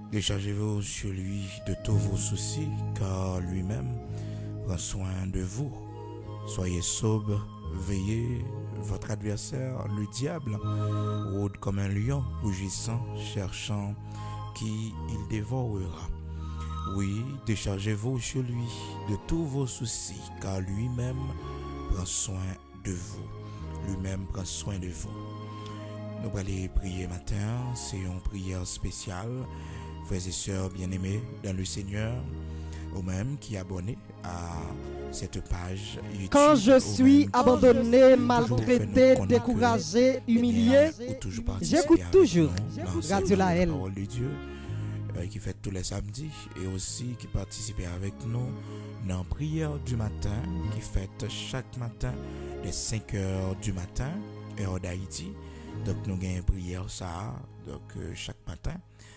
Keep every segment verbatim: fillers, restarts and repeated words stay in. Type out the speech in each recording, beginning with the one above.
Déchargez-vous sur lui de tous vos soucis, car lui-même prend soin de vous. Soyez sobre, veillez, votre adversaire, le diable, rôde comme un lion rougissant, cherchant qui il dévorera. Oui, déchargez-vous sur lui de tous vos soucis, car lui-même prend soin de vous. Lui-même prend soin de vous. Nous allons prier matin, c'est une prière spéciale. Frères et sœurs bien-aimés dans le Seigneur, ou même qui abonnez à cette page YouTube. Quand je suis abandonné, maltraité, découragé, humilié, j'écoute toujours Radio La Haine. Parole de Dieu euh, qui fait tous les samedis et aussi qui participe avec nous dans la prière du matin qui fait chaque matin dès cinq heures du matin, heure d'Haïti. Donc nous avons une prière ça donc euh, chaque matin.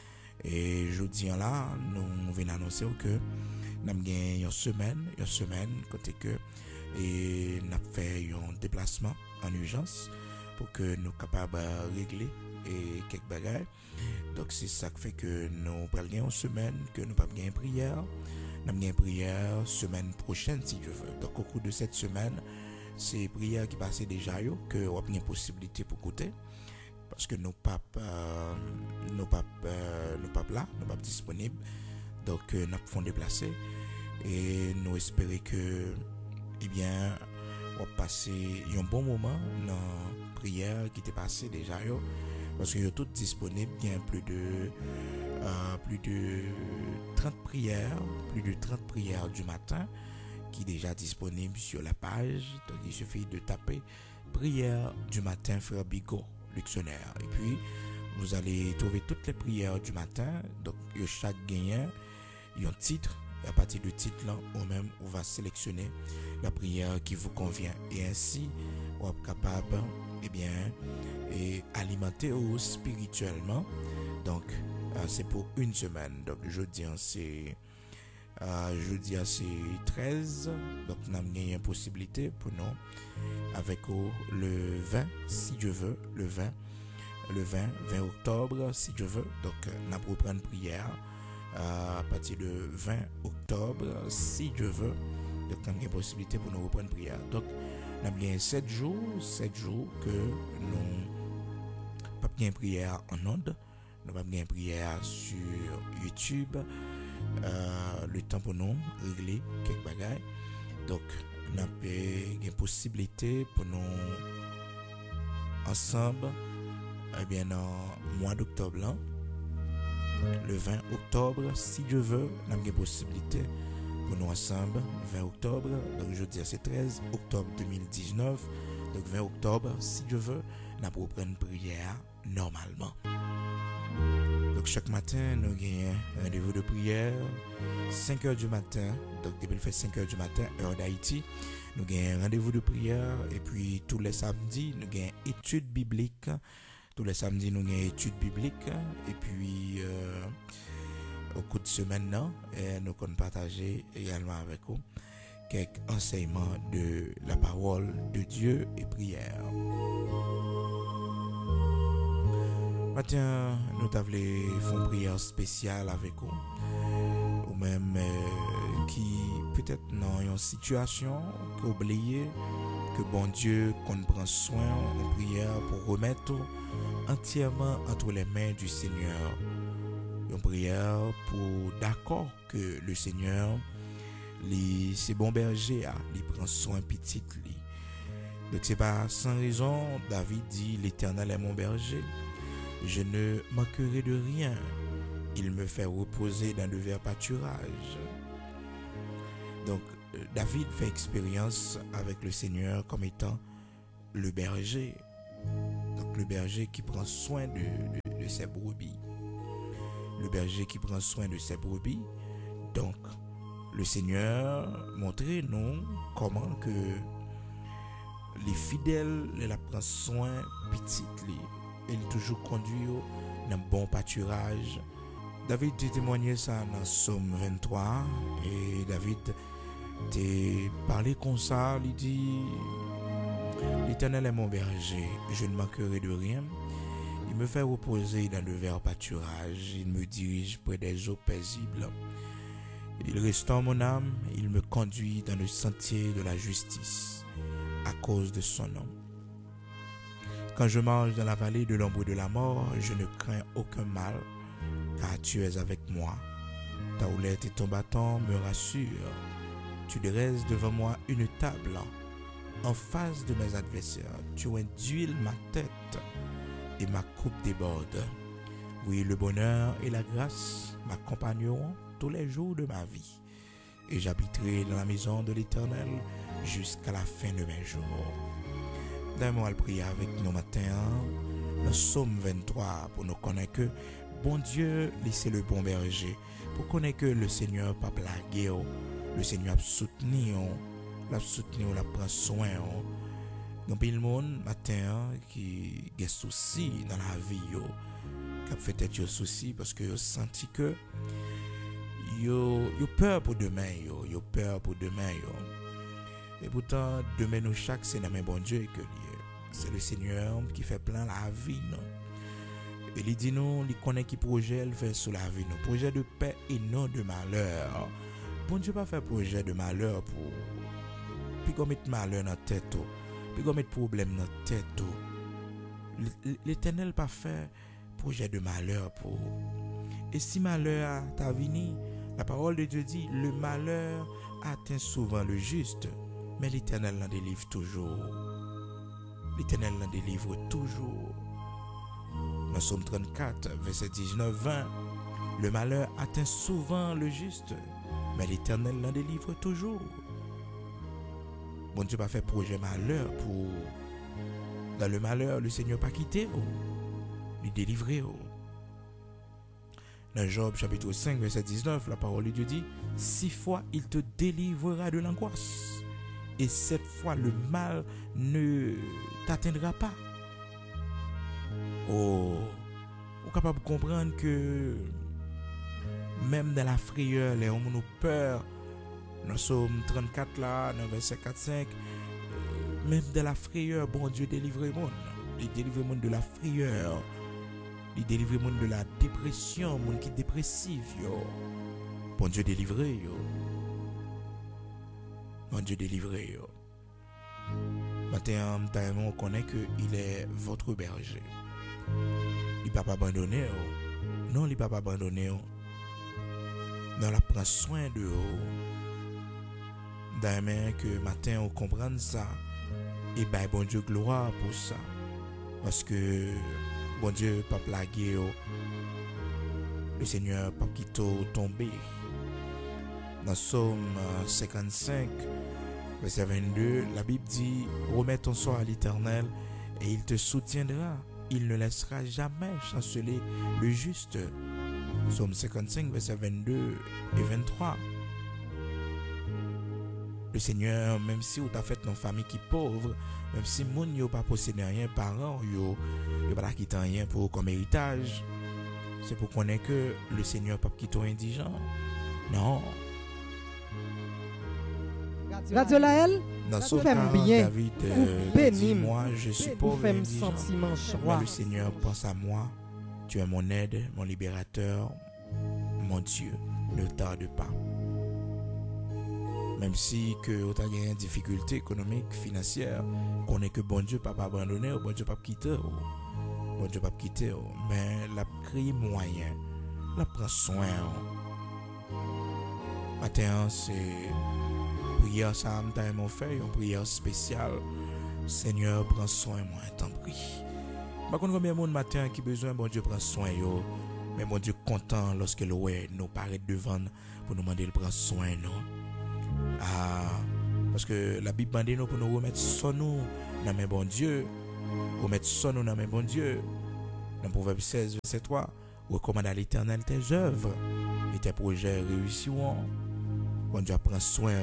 Et je dis là, nous venons annoncer que nous avons une semaine, une semaine, côté que et nous avons fait un déplacement en urgence pour que nous soyons capables de régler et quelques bagages. Donc c'est ça qui fait que nous prenons une semaine, que nous n'avons pas de prière. Nous avons une prière semaine prochaine si je veux. Donc au cours de cette semaine, c'est prière qui passent déjà, que nous avons une possibilité pour écouter. Parce que nos papes, euh, nos papes, euh, nos papes là, nos papes disponibles, donc euh, nous pouvons déplacer et nous espérer que, eh bien, on va passer un bon moment dans la prière qui était passée déjà, yo, parce que sont toutes disponibles, il y a plus de, euh, plus de trente prières, plus de trente prières du matin qui est déjà disponible sur la page, donc il suffit de taper prière du matin, frère Bigot. Dictionnaire. Et puis, vous allez trouver toutes les prières du matin. Donc, chaque gagnant, il y a un titre. Et à partir du titre là, ou même, on va sélectionner la prière qui vous convient. Et ainsi, on est capable, eh bien, et alimenter ou spirituellement. Donc, euh, c'est pour une semaine. Donc, jeudi, c'est euh, jeudi, c'est treize. Donc, nous avons une possibilité pour nous. Avec oh, le vingt, si je veux, le vingt, le vingt, vingt octobre, si je veux. Donc, nous allons prendre prière euh, à partir du vingt octobre, si je veux. Donc, nous avons une possibilité pour nous reprendre prière. Donc, nous avons sept jours, sept jours que nous pas bien prière en ondes, nous pas bien prière sur YouTube. Euh, le temps pour nous régler quelques bagages. Donc, nous avons une possibilité pour nous ensemble, eh bien, dans le mois d'octobre, là, le vingt octobre, si je veux, nous avons une possibilité pour nous ensemble, vingt octobre, donc je dis c'est treize octobre deux mille dix-neuf, donc vingt octobre, si je veux, nous allons prendre une prière normalement. Donc chaque matin, nous avons un rendez-vous de prière, cinq heures du matin. Donc depuis le fait cinq heures du matin, heure d'Haïti, nous avons un rendez-vous de prière. Et puis tous les samedis, nous avons une étude biblique. Tous les samedis, nous avons une étude biblique. Et puis, euh, au cours de semaine, là, nous allons partager également avec vous quelques enseignements de la parole de Dieu et prière. Maintenant, nous avons fait une prière spéciale avec vous, ou même euh, qui peut-être dans une situation qu'oublier que bon Dieu qu'on prend soin en prière pour remettre entièrement entre les mains du Seigneur. Une prière pour d'accord que le Seigneur, les, c'est bon berger, il prend soin petit lui. Donc c'est pas sans raison, David dit l'Éternel est mon berger. Je ne manquerai de rien. Il me fait reposer dans de verts pâturages. Donc, David fait expérience avec le Seigneur comme étant le berger. Donc, le berger qui prend soin de, de, de ses brebis. Le berger qui prend soin de ses brebis. Donc, le Seigneur montrait nous comment que les fidèles la prennent soin petit. Il toujours conduit dans un bon pâturage. David a témoigné ça dans Psaume vingt-trois et David a parlé comme ça, il dit l'Éternel est mon berger, je ne manquerai de rien. Il me fait reposer dans de verts pâturages. Il me dirige près des eaux paisibles. Il restaure mon âme. Il me conduit dans le sentier de la justice à cause de son nom. Quand je marche dans la vallée de l'ombre de la mort, je ne crains aucun mal, car tu es avec moi. Ta houlette et ton bâton me rassurent. Tu dresses devant moi une table en face de mes adversaires. Tu induis ma tête et ma coupe déborde. Oui, le bonheur et la grâce m'accompagneront tous les jours de ma vie. Et j'habiterai dans la maison de l'Éternel jusqu'à la fin de mes jours. D'ailleurs, on prier avec nous matin, le psaume vingt-trois, pour nous connaître que bon Dieu, laissez le bon berger, pour connaître que le Seigneur pas blagué, le Seigneur a soutenu, l'a soutenu, l'a pris soin. Donc, il y a le monde matin qui a des soucis dans la vie, qui a fait des soucis parce que yo senti que yo yo peur pour demain, yo yo peur pour demain, yo. Et pourtant, demain nous chaque c'est dans le bon Dieu que c'est le Seigneur qui fait plein la vie, non? Et il dit nous, il connaît qui projet il fait sur la vie, nous. Projet de paix et non de malheur. Bon Dieu pas fait projet de malheur pour puis qu'on mette malheur dans la tête, puis qu'on mette problème dans la tête. L'Éternel pas fait projet de malheur pour. Et si malheur t'a venu, la parole de Dieu dit, le malheur atteint souvent le juste, mais l'Éternel l'en délivre toujours. L'Éternel l'en délivre toujours. Dans Psaume trente-quatre, verset dix-neuf vingt, le malheur atteint souvent le juste, mais l'Éternel l'en délivre toujours. Bon Dieu pas fait projet malheur pour. Dans le malheur, le Seigneur pas quitté, oh. Il délivrer. Oh. Dans Job chapitre cinq, verset dix-neuf, la parole de Dieu dit, six fois il te délivrera de l'angoisse, et sept fois le mal ne t'atteindra pas. Oh, vous êtes capable de comprendre que même dans la frayeur, les hommes nous peur, dans Psaume trente-quatre là, dans verset quatre cinq, même dans la frayeur, bon Dieu délivre le monde. Il délivre le monde de la frayeur. Il délivre le monde de la dépression, le monde qui est dépressif. Yo. Bon Dieu délivre. Yo. Bon Dieu délivre. Yo. Maintenant, on connaît qu'il est votre berger. Il ne va pas abandonner. Yo. Non, il ne va pas abandonner. Yo. Non, il prend soin de vous. D'ailleurs, que matin, on comprend ça. Et bien, bon Dieu, gloire pour ça. Parce que bon Dieu, pas plagué. Le Seigneur, pas quitter tomber. Dans Psaume cinquante-cinq, verset vingt-deux, la Bible dit, remets ton sort à l'Éternel et il te soutiendra. Il ne laissera jamais chanceler le juste. Psaume cinquante-cinq, verset vingt-deux et vingt-trois. Le Seigneur, même si vous avez fait une famille qui est pauvre, même si moun yo pas possédé rien, parents yo yo pas quitter rien pour comme héritage, c'est pour connaître que le Seigneur pas quitter indigent. Non. Radio Laël, dans son cas, bien. David euh, dit, moi je suis pauvre et indigent, mais le Seigneur pense à moi. Tu es mon aide, mon libérateur, mon Dieu, ne tarde pas. Même si que vous avez une difficulté économique, financière, qu'on est que bon Dieu pas abandonner, bon Dieu pas quitter, bon Dieu pas quitter, mais la créé moyen, la prend soin. Matin, c'est prière ça m'ont fait, une prière spéciale. Seigneur prend soin moi, t'en prie. Par contre, combien de monde matin qui besoin bon Dieu prend soin yo, mais bon Dieu content lorsque le ouais nous paraît devant pour nous demander de prendre soin non. Ah, parce que la Bible demande nous pour nous remettre son nous dans mes bon Dieu, remettre son nous dans mes bon Dieu. Dans Proverbe seize, verset trois, recommande à l'Éternel tes œuvres et tes projets réussiront. Bon Dieu prend soin.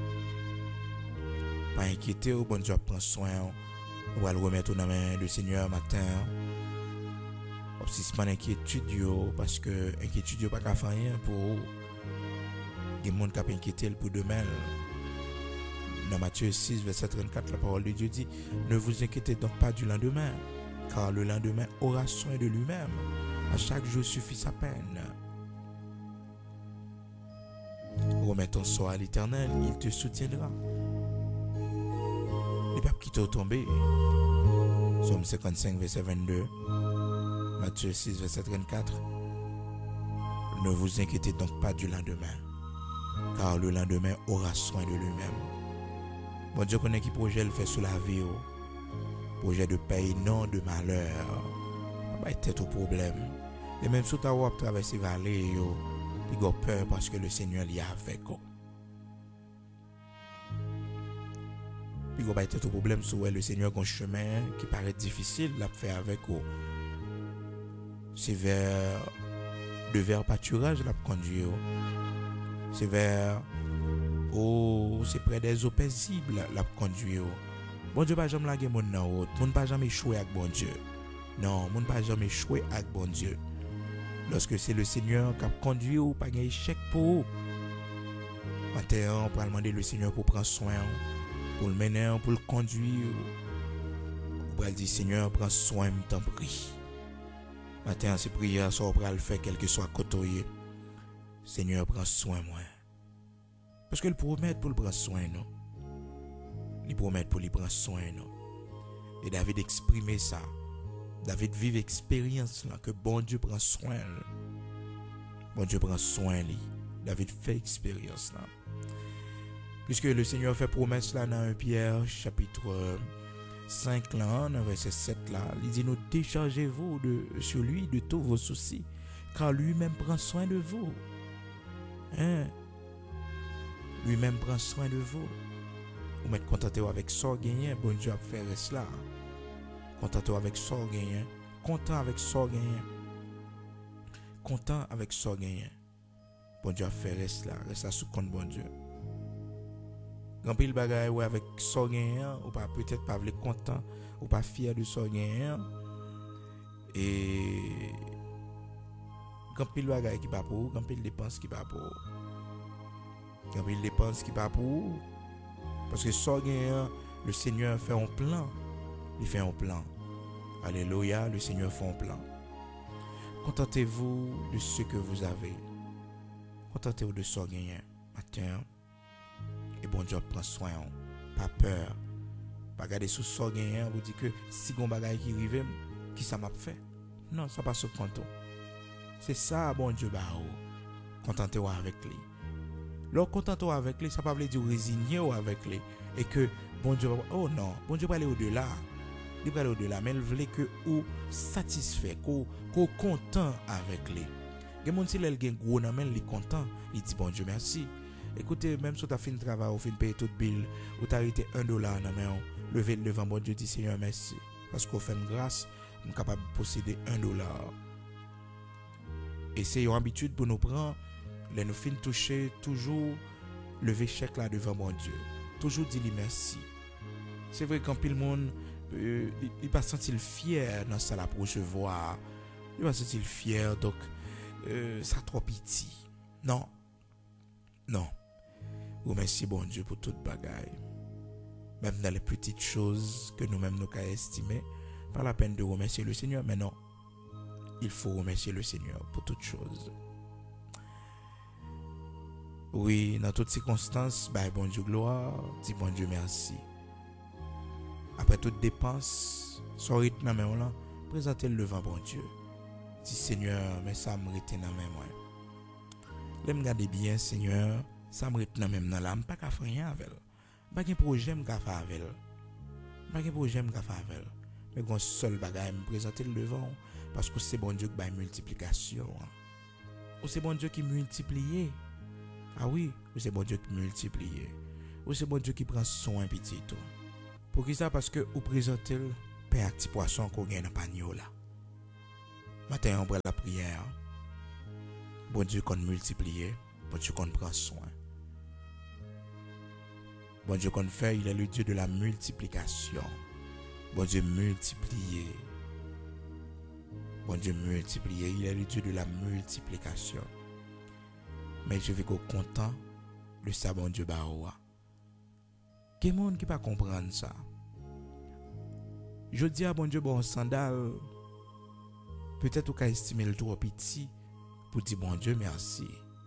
Pas inquiéter, bon Dieu prend soin. On va le remettre dans main du Seigneur matin. Si c'est pas inquiétude parce que inquiétude pas qu'à faire rien pour des gens qui ont inquiété pour demain. Dans Matthieu six, verset trente-quatre, la parole de Dieu dit, ne vous inquiétez donc pas du lendemain, car le lendemain aura soin de lui-même. À chaque jour suffit sa peine. Remets ton sort à l'Éternel, il te soutiendra. Les papes qui t'ont tombé. Somme cinquante-cinq, verset vingt-deux. Matthieu six, verset trente-quatre. Ne vous inquiétez donc pas du lendemain, car le lendemain aura soin de lui-même. Bon Dieu connaît qui projet le fait sous la vie. Projet de paix, non de malheur. Pas tête au problème. Et même si tu as traversé la vallée, tu as peur parce que le Seigneur y a avec vous. Puis il pas tête au problème sur le Seigneur a un chemin qui paraît difficile à faire avec vous. C'est vers de vers pâturage la conduire. C'est vers oh, c'est près des eaux paisibles la conduire. Bon Dieu pas jamais laguer mon nan haut, mon pas jamais échouer avec bon Dieu. Non, mon pas jamais échouer avec bon Dieu. Lorsque c'est le Seigneur qui a conduit ou pas un échec pour vous. Maintenant, on peut demander le Seigneur pour prendre soin, pour le mener, pour le conduire. On peut dire Seigneur, prends soin de t'en prie. Maintenant, ces prières sont pour le faire quel que soit côté. Seigneur, prends soin moi. Parce que le promet pour le prendre soin non. Il promet pour lui prendre soin non. Et David exprimait ça. David vive expérience là que bon Dieu prend soin. Bon Dieu prend soin lui. David fait expérience là. Puisque le Seigneur fait promesse là dans un Pierre chapitre cinq là, dans verset sept là, il dit nous déchargez-vous de sur lui de tous vos soucis, car lui-même prend soin de vous. Hein? Lui-même prend soin de vous. Vous mettez contenté avec ça gagné, bon Dieu a fait cela. Content avec ça gagné, content avec ça gagné. Content avec ça gagné. Bon Dieu a fait reste là, reste là sous compte bon Dieu. Grand pile bagaille ou avec ça gagné, ou pas peut-être pas vle content, ou pas fier de ça gagné. Et grand pile bagaille qui pas pour, grand pile dépense qui pas pour. Grand pile dépense qui pas pour. Parce que ça gagné, le Seigneur fait un plan. Il fait un plan. Alléluia, le Seigneur fait un plan. Contentez-vous de ce que vous avez. Contentez-vous de ce que vous avez. Matin. Et bon Dieu prend soin. Pas peur. Pas garder sous ce que vous avez. Vous dites que si vous avez qui arrive, qui ça m'a fait? Non, ça passe au compte. C'est ça, bon Dieu. Contentez-vous avec lui. Lorsque contentez-vous avec lui, ça ne veut pas dire résigner avec lui. Et que bon Dieu, oh non, bon Dieu va aller au-delà. Il va aller au-delà, mais il veut que vous satisfait, que vous content avec lui. Il y a des gens qui ont gros dans main, ils content, il dit bon Dieu merci. Écoutez, même si tu as fait un travail, ou fait payer toute bill, ou tu as arrêté un dollar dans main, levez devant bon Dieu, dit Seigneur merci. Parce qu'on fait une grâce, on est capable de posséder un dollar. Et c'est une habitude pour nous prendre, les nous fin toucher, toujours lever chèque là devant mon Dieu. Toujours dire merci. C'est vrai qu'en pile monde, euh, il pas sentir fier dans ça là pour recevoir. Il pas sentir fier donc euh, ça trop pitié. Non. Non. Remercie bon Dieu pour toute bagaille. Même dans les petites choses que nous-mêmes nous avons estimées, pas la peine de remercier le Seigneur, mais non. Il faut remercier le Seigneur pour toutes choses. Oui, dans toutes circonstances, bah, bon Dieu gloire, dis bon Dieu merci. Après toute dépense, son rythme dans main là, présentez-le devant bon Dieu. Dis Seigneur, mais ça me retient dans main moi. L'aime garder bien Seigneur, ça me retient même dans l'âme, pas qu'à faire rien avec elle. Pas qu'un projet me faire avec elle. Pas qu'un projet me faire avec elle. Mais un seul bagage me présenter le devant parce que c'est bon Dieu qui va multiplication. Ou c'est bon Dieu qui multiplie. Ah oui, ou c'est bon Dieu qui multiplie. Ou c'est bon Dieu qui prend soin petit tout. Pour qui ça? Parce que vous présentez le père petit poisson qu'on gagne dans le panier là. Matin on prend la prière. Bon Dieu qu'on multiplie, bon Dieu qu'on prend soin. Bon Dieu qu'on fait, il est le Dieu de la multiplication. Bon Dieu multiplié. Bon Dieu multiplié, il est le Dieu de la multiplication. Mais je vais go content de ça bon Dieu baoua. Quel monde qui pas comprendre ça? Je dis à bon Dieu, bon sandal, peut-être ou qu'à estimer le trop petit pour dire bon Dieu merci.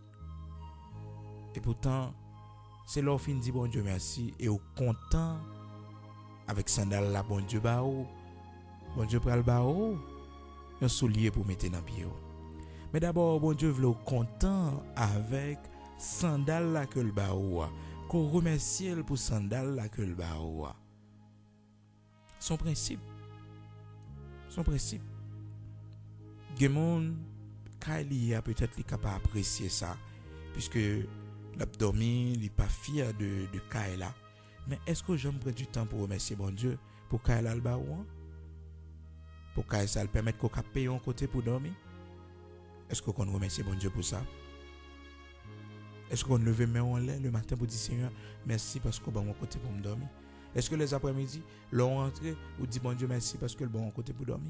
Et pourtant, c'est là où fin dit bon Dieu merci et au content avec sandal là bon Dieu ba ou, bon Dieu pral ba ou, un soulier pour mettre dans pied. Mais d'abord bon Dieu veut content avec sandal là que le ba ou, qu'on remercie pour sandal là que le ba ou. Son principe, son principe. Gemon Kylie a peut-être capable d'apprécier ça puisque l'abdomen n'est pas fier de de Kyla. Mais est-ce que j'aime prendre du temps pour remercier bon Dieu pour Kyla le baou? Pour Kyla ça le permettre qu'on paye un côté pour dormir? Est-ce qu'on remercie bon Dieu pour ça? Est-ce qu'on lève main en l'air le matin pour dire Seigneur merci parce qu'on bon côté pour me dormir? Est-ce que les après-midi l'on rentre ou dit bon Dieu merci parce que le bon côté pour dormir?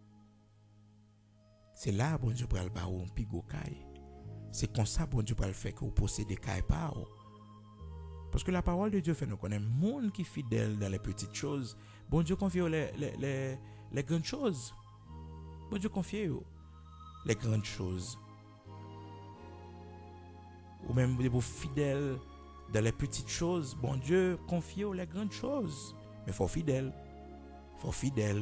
C'est là bon Dieu pour le baou un pigo caille. C'est comme ça bon Dieu pour le faire que vous possédez caille pas. Parce que la parole de Dieu fait nous connaître monde qui est fidèle dans les petites choses. Bon Dieu confie les les les les grandes choses. Bon Dieu confie les grandes choses. Ou même vous fidèles dans les petites choses, bon Dieu confie les grandes choses. Mais faut fidèle. Faut fidèle.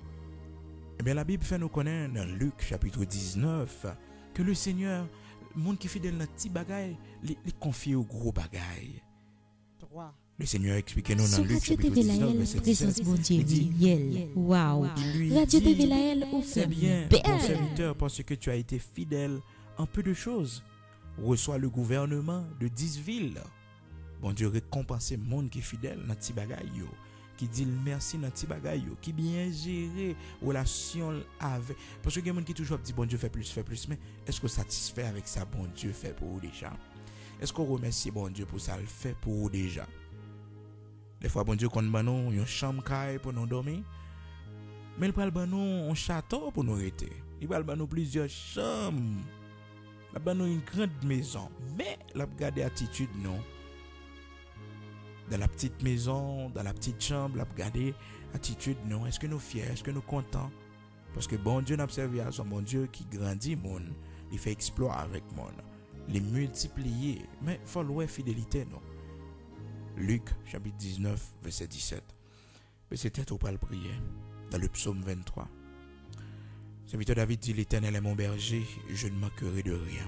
Eh bien la Bible fait nous connaître dans Luc chapitre dix-neuf que le Seigneur, le monde qui est fidèle dans petit bagaille, il confie au gros bagaille. Le Seigneur explique nous dans Luc chapitre dix-neuf verset dix-sept. Il dit waouh. Radio T V Laël ou c'est bien mon serviteur parce que tu as été fidèle en peu de choses. Reçois le gouvernement de dix villes. Bon Dieu récompense le monde qui est fidèle dans petit bagaille yo, qui dit merci dans petit bagaille yo, qui bien gérer relation avec parce que il y a monde qui toujours dit bon Dieu fait plus fait plus mais est-ce que satisfait avec ça bon Dieu fait pour vous déjà? Est-ce qu'on remercie bon Dieu pour ça le fait pour vous déjà? Des fois bon Dieu qu'on ban nous une chambre caille pour nous dormir mais il parle ban nous un château pour nous rester. Il parle ban nous plusieurs chambres. La ban nous une grande maison mais la garder attitude non. Dans la petite maison, dans la petite chambre, la garder attitude non. Est-ce que nous fiers, est-ce que nous contents? Parce que bon Dieu n'a servi à son bon Dieu qui grandit mon, il fait exploit avec mon, les multiplier, mais faut louer fidélité non. Luc chapitre dix-neuf verset dix-sept. Mais c'était au pas le prier dans le psaume vingt-trois. Serviteur David dit l'Éternel est mon berger, je ne manquerai de rien.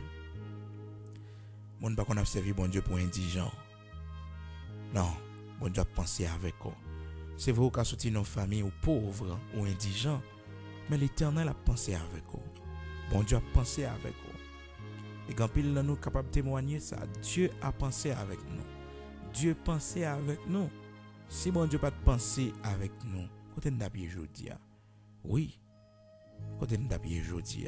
Mon pas qu'on a servi bon Dieu pour indigent. Non, bon Dieu a pensé avec eux. C'est vrai qu'à sortir nos familles aux pauvres ou indigents, mais l'Éternel a pensé avec eux. Bon Dieu a pensé avec eux. Et quand pile nous capable de témoigner ça, Dieu a pensé avec nous. Dieu pensait avec nous. Si bon Dieu pas de penser avec nous, quand on d'habiller aujourd'hui, oui, quand on d'habiller aujourd'hui,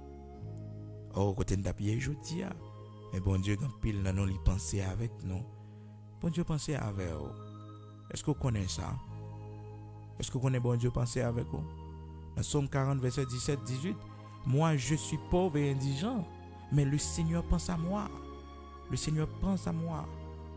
oh quand on d'habiller aujourd'hui, mais bon Dieu quand pile nous il pensait avec nous. Bon Dieu pensait avec vous. Est-ce que vous connaissez ça? Est-ce que vous connaissez bon Dieu penser avec vous? Dans Somme quarante, verset dix-sept dix-huit, moi je suis pauvre et indigent, mais le Seigneur pense à moi. Le Seigneur pense à moi.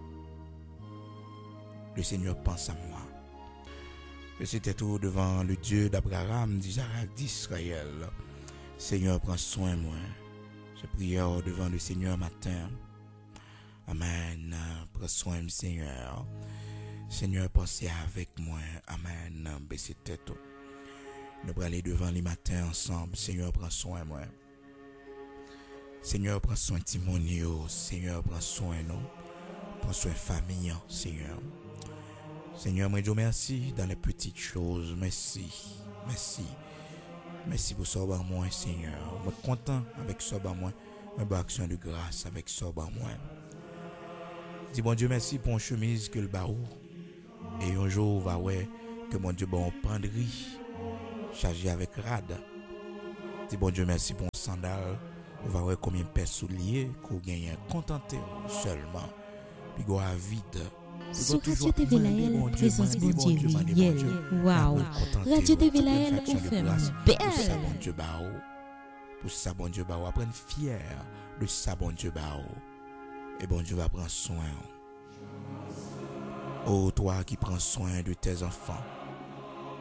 Le Seigneur pense à moi. Et c'était tout devant le Dieu d'Abraham, d'Isaac, d'Israël. Seigneur, prends soin de moi. Je prie devant le Seigneur matin. Amen. Prends soin, Seigneur. Seigneur, pensez avec moi. Amen. Baissez tête. Nous allons aller devant les matins ensemble. Seigneur, prends soin, moi. Seigneur, prends soin de Timonio. Seigneur, prends soin de nous. Prends soin de famille, Seigneur. Seigneur, moi, je merci dans les petites choses. Merci. Merci. Merci pour ça, moi, Seigneur. Je suis content avec ça, moi. Je suis action de grâce avec ça, moi. Dis bon Dieu merci pour une chemise que le baou. Et un jour va ouais que mon Dieu bon penderie chargé avec rade. Dis bon Dieu merci pour un sandal. On va voir combien de paires souliers qu'on gagne contenté seulement. Puis go à vide. Sur Radio T V Laël, présence bon Dieu réel. Waouh. Radio T V Laël on fait belle. Pour ça bon Dieu baou. Pour ça bon Dieu baou apprendre fier de ça bon Dieu baou. Et bon Dieu va prendre soin. Oh, toi qui prends soin de tes enfants.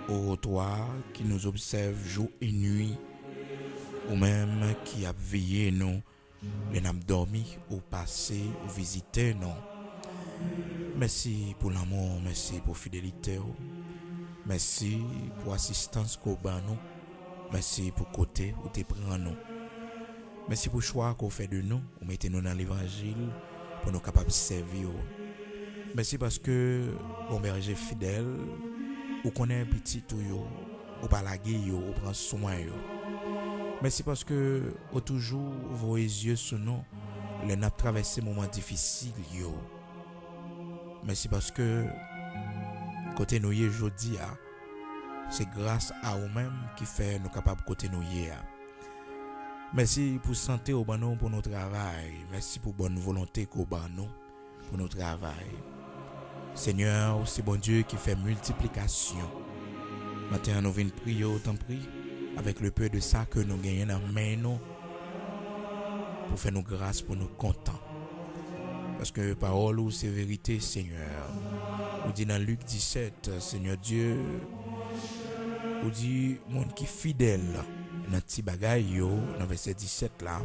Ô toi qui nous observe jour et nuit, ou même qui a veillé nous, les n'a dormi ou passé ou visité nous. Merci pour l'amour, merci pour fidélité, merci pour assistance qu'on bat nous, merci pour côté où tu prends nous. Merci pour le choix qu'on fait de nous, ou mettez nous dans l'évangile pour nous capables de servir. Merci parce que bon berger fidèle, ou connaît un petit tout yo, ou pas la yo, ou prend soin yo. Merci parce que ou toujours vos yeux sur nous, les n'a traversé moments difficiles yo. Merci parce que côté nous y aujourd'hui, c'est grâce à vous-même qui fait nous capables côté nous y. Merci pour santé au banon pour notre travail. Merci pour bonne volonté au banon pour notre travail. Seigneur, c'est bon Dieu qui fait multiplication. Maintenant, nous venons prier autant prix avec le peu de ça que nous gagnons dans main nous pour faire nos grâces, pour nous contents. Parce que parole ou c'est vérité, Seigneur. On dit dans Luc dix-sept, Seigneur Dieu, on dit monde qui fidèle dans petit bagaille yo, dans verset dix-sept là.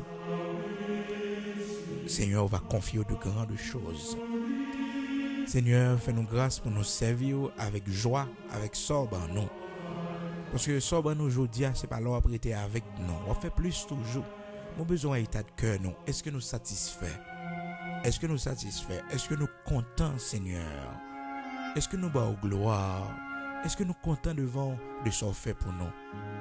Seigneur va confier de grandes choses. Seigneur, fais-nous grâce pour nous servir avec joie, avec sobre non. Parce que sobre nous aujourd'hui, c'est pas l'heure prêter avec nous. On fait plus toujours. Mon besoin état de cœur nous. Est-ce que nous satisfait? Est-ce que nous satisfait? Est-ce que nous contents, Seigneur? Est-ce que nous bas gloire? Est-ce que nous contents devant de ce fait pour nous?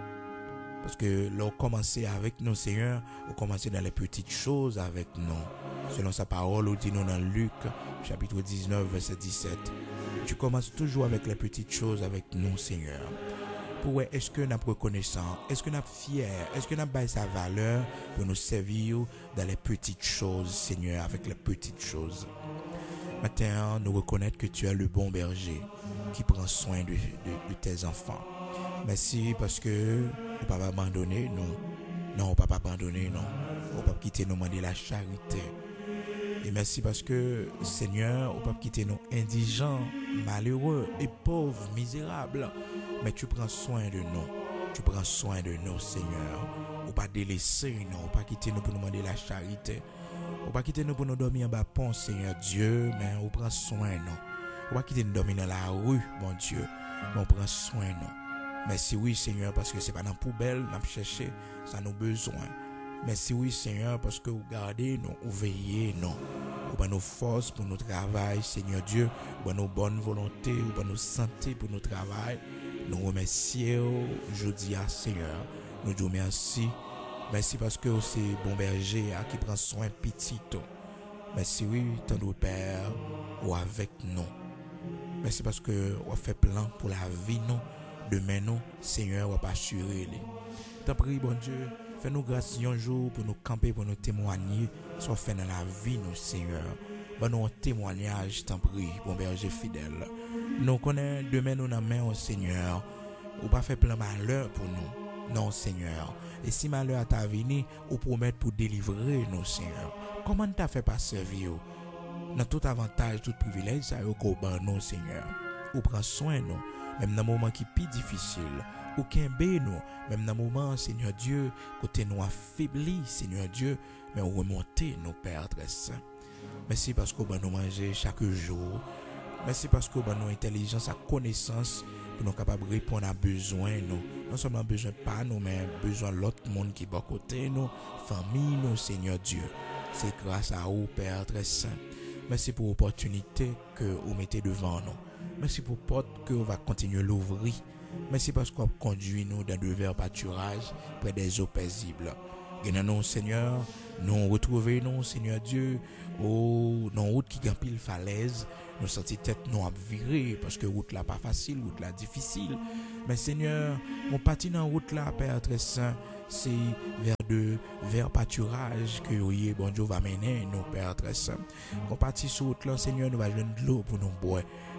Parce que là, on commence avec nous, Seigneur, on commence dans les petites choses avec nous. Selon sa parole, on dit nous dans Luc, chapitre dix-neuf, verset dix-sept. Tu commences toujours avec les petites choses avec nous, Seigneur. Pour est-ce que nous sommes reconnaissants? Est-ce que nous sommes fiers? Est-ce que nous avons sa valeur pour nous servir dans les petites choses, Seigneur, avec les petites choses? Maintenant, nous reconnaître que tu es le bon berger qui prend soin de, de, de tes enfants. Merci parce que on ne peut pas abandonner, non. Non, on ne peut pas abandonner, non. On ne peut pas quitter nous demander la charité. Et merci parce que, Seigneur, on ne peut pas quitter nous indigents, malheureux et pauvres, misérables. Mais tu prends soin de nous. Tu prends soin de nous, Seigneur. On ne peut pas délaisser, non. On ne peut pas quitter nous pour nous demander la charité. On ne peut pas quitter nous pour nous dormir en bas pont, Seigneur Dieu. Mais on prend soin, non. On ne peut pas quitter nous dormir dans la rue, mon Dieu. Mais on prend soin, non. Merci, oui, Seigneur, parce que ce n'est pas dans la poubelle, nous chercher, ça nous besoin. Merci, oui, Seigneur, parce que vous gardez, nous, vous veillez, nous. Vous avez nos forces pour notre travail, Seigneur Dieu. Vous avez nos bonnes volontés, vous avez nos santé pour notre travail. Nous remercions aujourd'hui, Seigneur. Nous disons merci. Merci parce que c'est bon berger qui prend soin petit. Merci, oui, tendre Père, ou avec nous. Merci parce que vous fait plan pour la vie, nous. Demain, nous, Seigneur, va pas assurer. T'en prie, bon Dieu, fais-nous grâce un jour pour nous camper, pour nous témoigner, soit fait dans la vie, nous, Seigneur. Ben, nous, un témoignage, t'en prie, bon berger fidèle. Nous connaissons demain, nous, dans la main, Seigneur, ou pas fait plein malheur pour nous. Non, Seigneur. Et si malheur t'a venu, ou promettre pour délivrer nous, Seigneur. Comment t'as fait pas servir? Dans tout avantage, tout privilège, ça y est, qu'on ban nous, Seigneur. Ou prend soin, nous. Même dans un moment qui est plus difficile, aucun bé nous, même dans un moment, Seigneur Dieu, côté nous affaibli, Seigneur Dieu, mais on remonte nos Pères très saints. Merci parce qu'on va nous manger chaque jour. Merci parce qu'on va nous intelligence, à connaissance, pour nous capables de répondre à besoin nous. Non seulement besoin pas nous, mais besoin de l'autre monde qui est à côté nous, famille nous, Seigneur Dieu. C'est grâce à vous, Père très saint. Merci pour l'opportunité que vous mettez devant nous. Merci pour porte que vous va continuer l'ouvrir. Merci parce qu'on conduit nous dans de verts pâturages près des eaux paisibles. Gagnons, Seigneur, nous retrouvons, nous, Seigneur Dieu, au dans route qui gampille falaise. Nous sentons tête nous à virer parce que route là pas facile, route là difficile. Mais Seigneur, mon parti dans route là, Père très saint, c'est vers de vers pâturage que oui, bon Dieu va mener nous, Père très saint. On parti sur route là, Seigneur, nous va joindre de l'eau pour nous boire.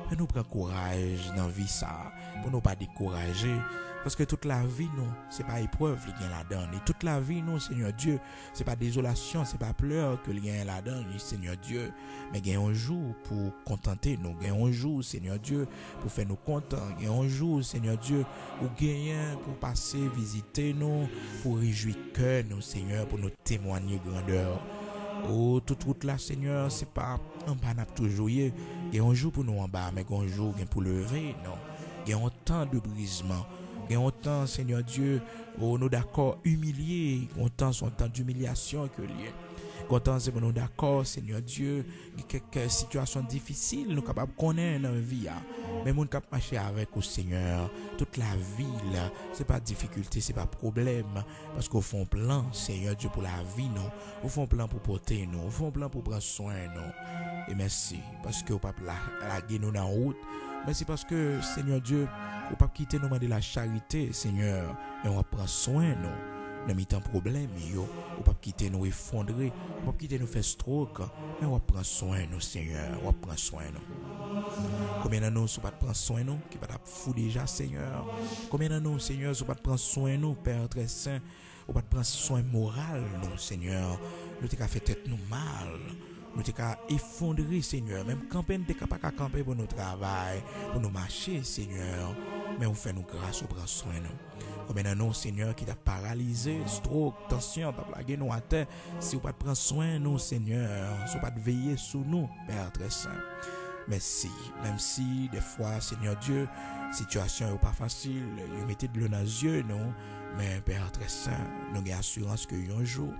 nous prendre courage dans la vie ça, pour nous pas décourager. Parce que toute la vie, nous, c'est pas épreuve qui vient là-dedans. Et toute la vie, nous, Seigneur Dieu, c'est pas désolation, c'est pas pleurs que vient là-dedans, Seigneur Dieu. Mais il y a un jour pour contenter nous. Il y a un jour, Seigneur Dieu, pour faire nous contents. Il y a un jour, Seigneur Dieu, pour gagner, pour passer, visiter nous, pour réjouir cœur nous, Seigneur, pour nous témoigner grandeur. Oh, toute route là, Seigneur, c'est pas en bas, n'a toujours. Il y a un jour pour nous en bas, mais il y a un jour pour lever, non. Il y a un temps de brisement. Il y a un temps, Seigneur Dieu, où nous d'accord humiliés. Il y a un temps, son temps d'humiliation que lié. Content, c'est pour nous d'accord, Seigneur Dieu, il y a quelques situations difficiles, nous sommes capables de connaître dans la vie. Mais nous sommes capables de marcher avec au Seigneur. Toute la vie, ce n'est pas difficulté, ce n'est pas problème. Parce qu'au fond, plan, Seigneur Dieu, pour la vie, nous. Au fond, plan pour porter nous. Au fond, plan pour prendre soin nous. Et merci, parce que au pape la gué nous dans la route. Merci parce que, Seigneur Dieu, au pape quitter nous de la charité, Seigneur, et on va prendre soin nous. Dans mi-temps problème, yo, on va quitter nous effondrer, on va quitter nous faire stroke, mais on va prendre soin nous, Seigneur, on va prendre soin nous. Combien de nous sont pas prendre soin nous, qui va fou déjà, Seigneur. Combien de nous, Seigneur, sont pas prendre soin nous, Père très saint, on va prendre soin moral nous, Seigneur. Nous t'ai fait tête nous mal. Nous t'ai effondrer, Seigneur. Même camper, nous t'ai pas qu'à camper pour nous travail, pour nous marcher, Seigneur. Mais on fait nous grâce, on prend soin nous. Combien de nous, Seigneur, qui t'a paralysé, stroke, tension, t'as plagué nous à terre. Si vous pas prendre soin nous, Seigneur, si vous pas veiller sur nous, Père très saint. Merci. Même si, des fois, Seigneur Dieu, situation n'est pas facile, vous mettez de l'eau dans les yeux, non? Mais, Père très saint, nous avons assurance que un jour,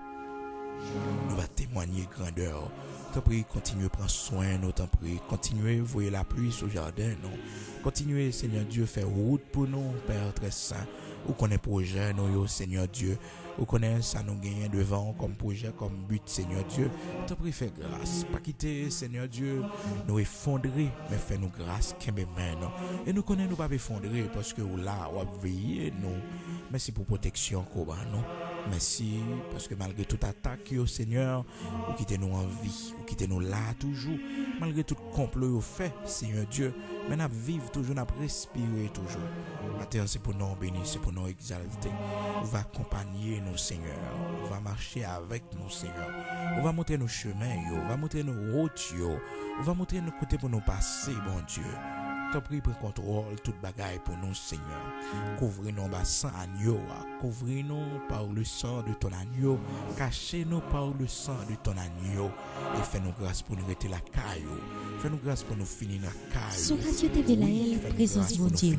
nous va témoigner grandeur. T'en prie, continuez à prendre soin, nous t'en prie. Continuez à voyer la pluie sur le jardin, nous. Continuez, Seigneur Dieu, faire route pour nous, Père très saint. Ou connaît projet, nous, Seigneur Dieu. Ou connaît ça, nous gagnons devant comme projet, comme but, Seigneur Dieu. T'en prie, fais grâce. Pas quitter, Seigneur Dieu, nous effondrer, mais fais-nous grâce, qu'un non. Et nous connaissons, nous pas effondrer, parce que là, on va veiller, nous. Merci pour protection, Koba, non. Merci, parce que malgré toute attaque, au Seigneur, vous quittez nous en vie, vous quittez nous là toujours, malgré tout complot au fait, Seigneur Dieu, mais nous vivons toujours, nous respirons toujours. Matin, c'est pour nous bénir, c'est pour nous exalter. Vous va accompagner nous, Seigneur, vous va marcher avec nous, Seigneur. Vous va montrer nos chemins, vous va montrer nos routes, vous va montrer nos côtés pour nous passer, bon Dieu. T'as pris pour contrôle toute bagaille pour nous, Seigneur. Couvrez-nous par sang agneau, couvrez-nous par le sang de ton agneau, cachez-nous par le sang de ton agneau, et fais-nous grâce pour nous rester la caillou. Fais-nous grâce pour nous finir la caillou. Sur Radio T V Laël, présence mon Dieu,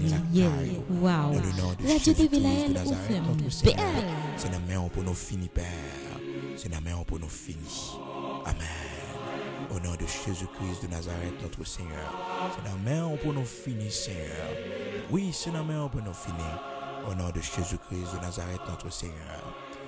wow. Radio T V Laël, on fait mon Père. C'est la main pour nous finir, Père. C'est la main pour nous finir. Amen. Au nom de Jésus-Christ de Nazareth, notre Seigneur. C'est la main pour nous finir, Seigneur. Oui, c'est la main pour nous finir. Au nom de Jésus-Christ de Nazareth, notre Seigneur.